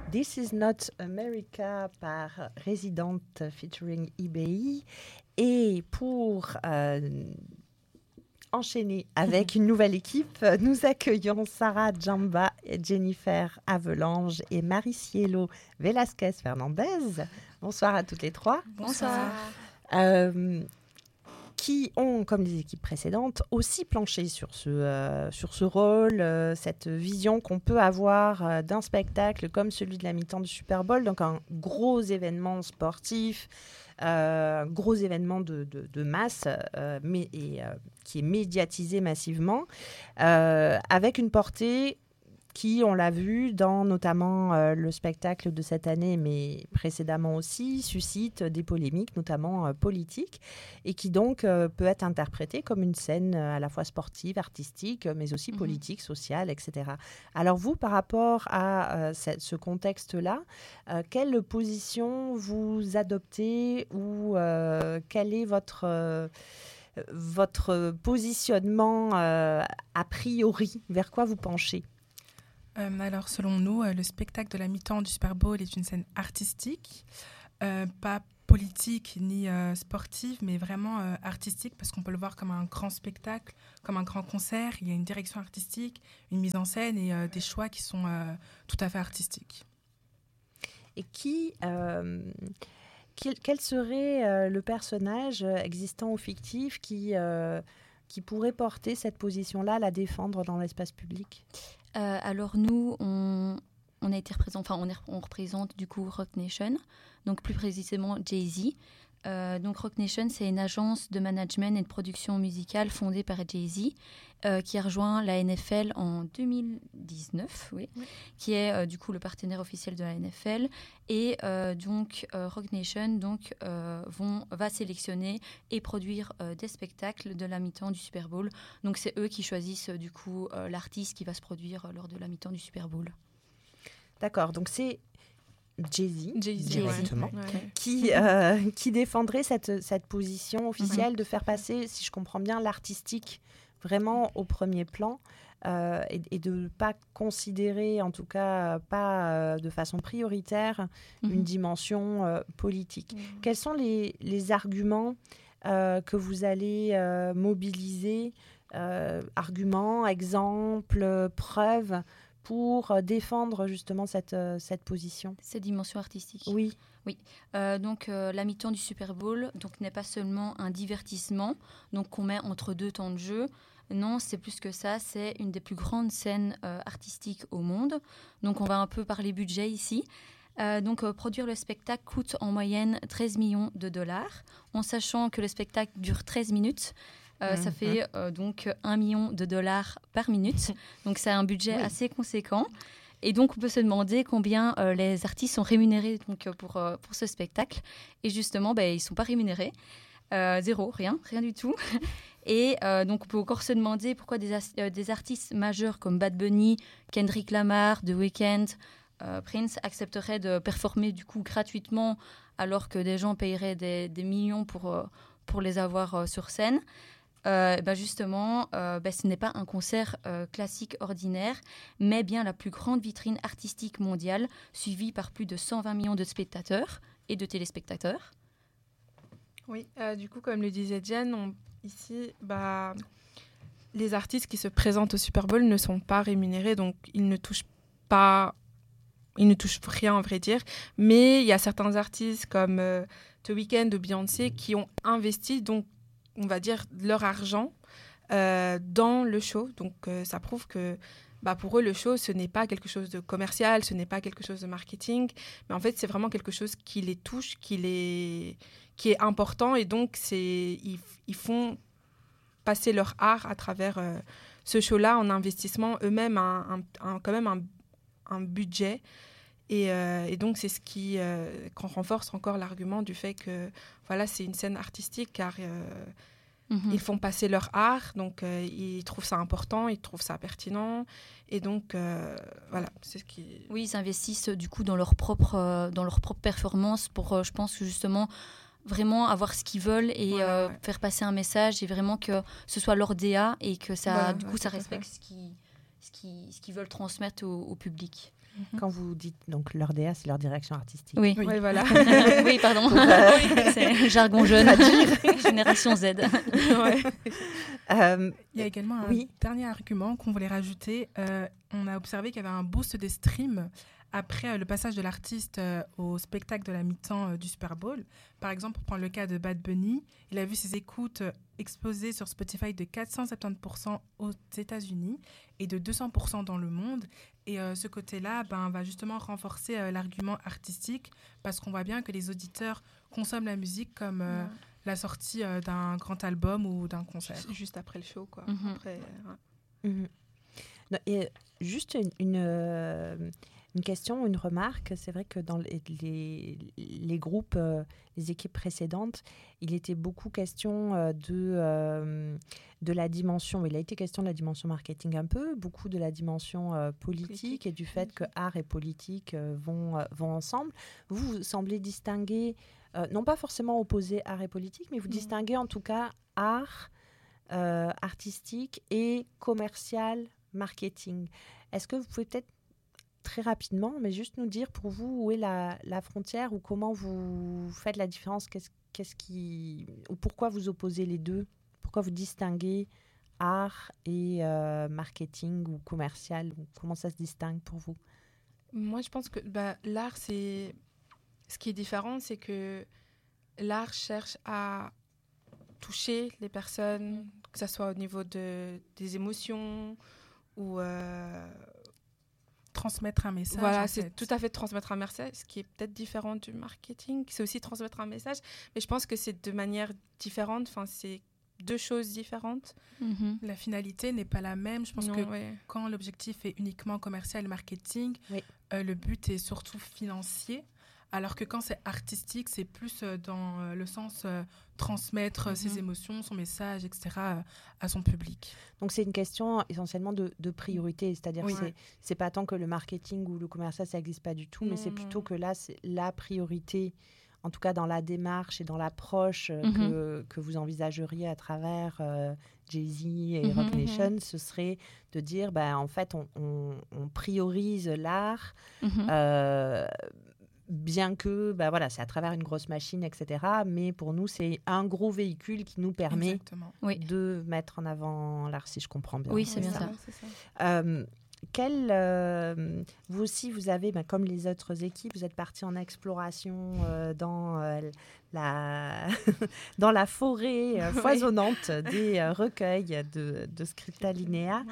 This is Not America par Resident featuring IBI. Et pour enchaîner avec une nouvelle équipe, nous accueillons Sarah Djamba, Jennifer Avelange et Maricielo Velasquez Fernandez. Bonsoir à toutes les trois. Bonsoir. Qui ont, comme les équipes précédentes, aussi planché sur ce rôle, cette vision qu'on peut avoir d'un spectacle comme celui de la mi-temps du Super Bowl, donc un gros événement sportif, gros événement de masse, qui est médiatisé massivement, avec une portée qui, on l'a vu dans notamment le spectacle de cette année, mais précédemment aussi, suscite des polémiques, notamment politiques, et qui donc peut être interprétée comme une scène à la fois sportive, artistique, mais aussi politique, sociale, etc. Alors vous, par rapport à ce contexte-là, quelle position vous adoptez ou quel est votre positionnement a priori, vers quoi vous penchez? Alors, selon nous, le spectacle de la mi-temps du Super Bowl est une scène artistique, pas politique ni sportive, mais vraiment artistique, parce qu'on peut le voir comme un grand spectacle, comme un grand concert. Il y a une direction artistique, une mise en scène et des choix qui sont tout à fait artistiques. Et quel serait le personnage existant ou fictif qui pourrait porter cette position-là, la défendre dans l'espace public? Alors nous, on a été on représente du coup Roc Nation, donc plus précisément Jay-Z. Donc Roc Nation, c'est une agence de management et de production musicale fondée par Jay-Z, qui a rejoint la NFL en 2019, qui est du coup le partenaire officiel de la NFL. Et donc Roc Nation va sélectionner et produire des spectacles de la mi-temps du Super Bowl. Donc c'est eux qui choisissent du coup l'artiste qui va se produire lors de la mi-temps du Super Bowl. D'accord, donc c'est Jay-Z directement, ouais. qui défendrait cette position officielle de faire passer, si je comprends bien, l'artistique vraiment au premier plan et de ne pas considérer, en tout cas pas de façon prioritaire, une dimension politique. Quels sont les arguments que vous allez mobiliser, arguments, exemples, preuves, pour défendre justement cette position? Cette dimension artistique. Oui. Donc la mi-temps du Super Bowl n'est pas seulement un divertissement qu'on met entre deux temps de jeu. Non, c'est plus que ça. C'est une des plus grandes scènes artistiques au monde. Donc on va un peu parler budget ici. Produire le spectacle coûte en moyenne 13 millions de dollars, en sachant que le spectacle dure 13 minutes. Ça fait donc 1 million de dollars par minute. Donc, c'est un budget assez conséquent. Et donc, on peut se demander combien les artistes sont rémunérés pour ce spectacle. Et justement, ils ne sont pas rémunérés. Zéro, rien du tout. Et donc, on peut encore se demander pourquoi des artistes majeurs comme Bad Bunny, Kendrick Lamar, The Weeknd, Prince accepteraient de performer du coup gratuitement alors que des gens paieraient des millions pour les avoir sur scène. Justement, ce n'est pas un concert classique ordinaire, mais bien la plus grande vitrine artistique mondiale, suivie par plus de 120 millions de spectateurs et de téléspectateurs. Oui, du coup, comme le disait Jen, ici, les artistes qui se présentent au Super Bowl ne sont pas rémunérés, donc ils ne touchent rien, en vrai dire. Mais il y a certains artistes comme The Weeknd ou Beyoncé qui ont investi, donc on va dire, leur argent dans le show. Donc, ça prouve que pour eux, le show, ce n'est pas quelque chose de commercial, ce n'est pas quelque chose de marketing, mais en fait, c'est vraiment quelque chose qui les touche, qui est important. Et donc, ils font passer leur art à travers ce show-là en investissement eux-mêmes quand même un budget. Et donc, c'est ce qui renforce encore l'argument du fait que c'est une scène artistique, car ils font passer leur art, donc ils trouvent ça important, ils trouvent ça pertinent. Et donc, c'est ce qui... Oui, ils investissent du coup dans leur propre performance pour, je pense, justement, vraiment avoir ce qu'ils veulent et faire passer un message et vraiment que ce soit leur DA et que ça, ça respecte ce qu'ils veulent transmettre au public. Quand vous dites donc leur DA, c'est leur direction artistique. Oui, Oui, voilà. oui, pardon. C'est le jargon jeune. Génération Z. Ouais. Il y a également un dernier argument qu'on voulait rajouter. On a observé qu'il y avait un boost des streams après le passage de l'artiste au spectacle de la mi-temps du Super Bowl. Par exemple, pour prendre le cas de Bad Bunny, il a vu ses écoutes exploser sur Spotify de 470% aux États-Unis et de 200% dans le monde. Et ce côté-là va justement renforcer l'argument artistique parce qu'on voit bien que les auditeurs consomment la musique comme la sortie d'un grand album ou d'un concert. Juste après le show, quoi. Mhm. Après, Non, et juste une question, une remarque. C'est vrai que dans les groupes, les équipes précédentes, il était beaucoup question de la dimension. Il a été question de la dimension marketing un peu, beaucoup de la dimension politique et du fait que art et politique vont ensemble. Vous semblez distinguer, non pas forcément opposer art et politique, mais vous distinguez en tout cas art, artistique et commercial, marketing. Est-ce que vous pouvez peut-être très rapidement, mais juste nous dire pour vous où est la frontière ou comment vous faites la différence, ou pourquoi vous opposez les deux, pourquoi vous distinguez art et marketing ou commercial, ou comment ça se distingue pour vous? moi, je pense que l'art, c'est... Ce qui est différent, c'est que l'art cherche à toucher les personnes, que ce soit au niveau des émotions ou... transmettre un message. Voilà, c'est tout à fait transmettre un message, ce qui est peut-être différent du marketing. C'est aussi transmettre un message, mais je pense que c'est de manière différente. Enfin, c'est deux choses différentes. Mhm. La finalité n'est pas la même. Je pense Non, que ouais. quand l'objectif est uniquement commercial et marketing, Oui. Le but est surtout financier. Alors que quand c'est artistique, c'est plus dans le sens transmettre ses émotions, son message, etc. À son public. Donc c'est une question essentiellement de priorité, c'est-à-dire Oui. que c'est pas tant que le marketing ou le commercial ça n'existe pas du tout, mais c'est plutôt que là c'est la priorité, en tout cas dans la démarche et dans l'approche que vous envisageriez à travers Jay-Z et Roc Nation, ce serait de dire en fait on priorise l'art. Bien que c'est à travers une grosse machine, etc. Mais pour nous, c'est un gros véhicule qui nous permet Exactement. de mettre en avant l'art, si je comprends bien. Oui, c'est bien ça. C'est ça. Vous aussi, vous avez, comme les autres équipes, vous êtes partis en exploration dans dans la forêt foisonnante des recueils de Scripta Linea.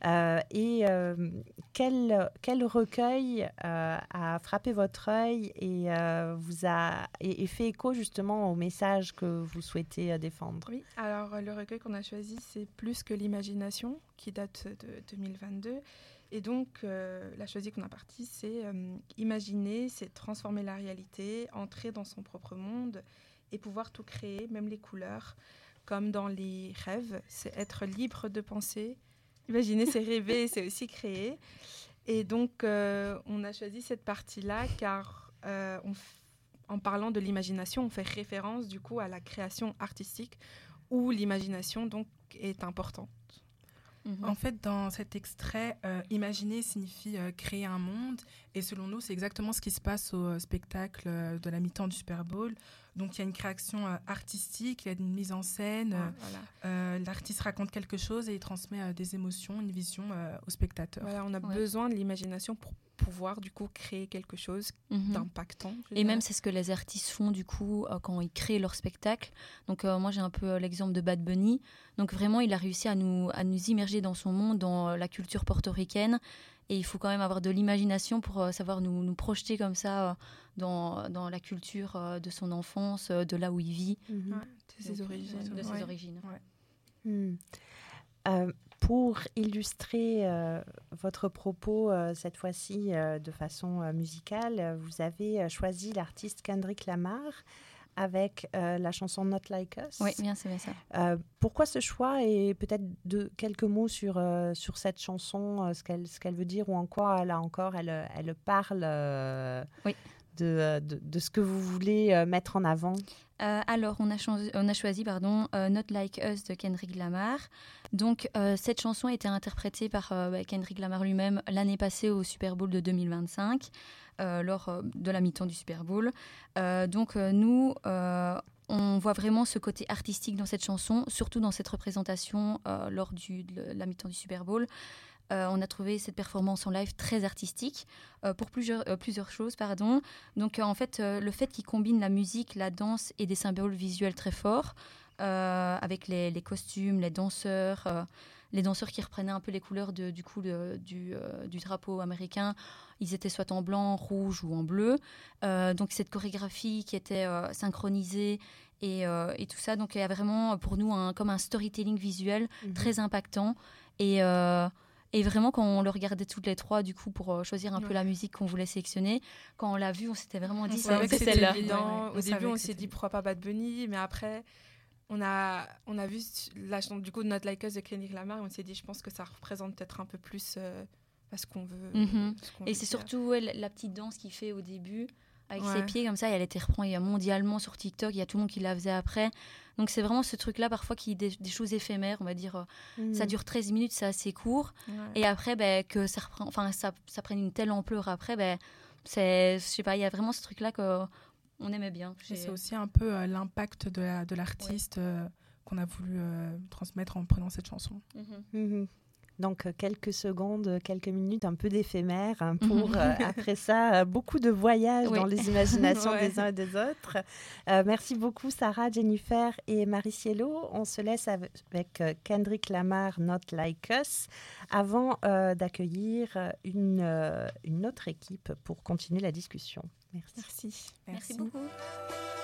Quel recueil a frappé votre œil et et fait écho justement au message que vous souhaitez défendre? Oui, alors le recueil qu'on a choisi, c'est Plus que l'imagination, qui date de 2022. Et donc, la choisie qu'on a partie, c'est imaginer, c'est transformer la réalité, entrer dans son propre monde et pouvoir tout créer, même les couleurs, comme dans les rêves. C'est être libre de penser. Imaginer, c'est rêver, c'est aussi créer. Et donc, on a choisi cette partie-là car en parlant de l'imagination, on fait référence du coup à la création artistique où l'imagination donc est importante. En fait, dans cet extrait, imaginer signifie créer un monde. Et selon nous, c'est exactement ce qui se passe au spectacle de la mi-temps du Super Bowl. Donc, il y a une création artistique, il y a une mise en scène. L'artiste raconte quelque chose et il transmet des émotions, une vision au spectateur. Voilà, on a besoin de l'imagination pour pouvoir du coup créer quelque chose d'impactant. Et même c'est ce que les artistes font du coup quand ils créent leur spectacle. Donc moi j'ai un peu l'exemple de Bad Bunny. Donc vraiment il a réussi à nous immerger dans son monde, dans la culture portoricaine. Et il faut quand même avoir de l'imagination pour savoir nous projeter comme ça dans la culture de son enfance, de là où il vit. De ses origines. De ses origines. Pour illustrer votre propos, cette fois-ci de façon musicale, vous avez choisi l'artiste Kendrick Lamar avec la chanson Not Like Us. Oui, bien, c'est bien ça. Pourquoi ce choix et peut-être quelques mots sur cette chanson, ce qu'elle veut dire ou en quoi, là encore, elle parle de ce que vous voulez mettre en avant? Alors, on a choisi Not Like Us de Kendrick Lamar. Donc, cette chanson a été interprétée par Kendrick Lamar lui-même l'année passée au Super Bowl de 2025, lors de la mi-temps du Super Bowl. Nous, on voit vraiment ce côté artistique dans cette chanson, surtout dans cette représentation lors de la mi-temps du Super Bowl. On a trouvé cette performance en live très artistique pour plusieurs choses. Donc, en fait, le fait qu'il combine la musique, la danse et des symboles visuels très forts, avec les costumes, les danseurs qui reprenaient un peu les couleurs du drapeau américain. Ils étaient soit en blanc, rouge ou en bleu. Donc, cette chorégraphie qui était synchronisée et tout ça. Donc, il y a vraiment pour nous comme un storytelling visuel très impactant. Et vraiment, quand on le regardait toutes les trois, du coup, pour choisir un peu la musique qu'on voulait sélectionner, quand on l'a vu, on s'était vraiment dit c'est celle-là. Au début, on s'est dit pourquoi pas Bad Bunny, mais après, on a vu la chanson du coup Not Like Us de Kendrick Lamar et on s'est dit, je pense que ça représente peut-être un peu plus ce qu'on veut. Et c'est surtout la petite danse qu'il fait au début. Avec ses pieds comme ça, et elle était reprise mondialement sur TikTok, il y a tout le monde qui la faisait après. Donc c'est vraiment ce truc-là parfois qui des choses éphémères, on va dire, ça dure 13 minutes, c'est assez court. Et après, que ça reprend, ça prenne une telle ampleur après, je sais pas, il y a vraiment ce truc-là qu'on aimait bien. Et c'est aussi un peu l'impact de l'artiste qu'on a voulu transmettre en prenant cette chanson. Donc, quelques secondes, quelques minutes, un peu d'éphémère pour, après ça, beaucoup de voyages dans les imaginations des uns et des autres. Merci beaucoup, Sarah, Jennifer et Mariciello. On se laisse avec Kendrick Lamar, Not Like Us, avant d'accueillir une autre équipe pour continuer la discussion. Merci. Merci beaucoup.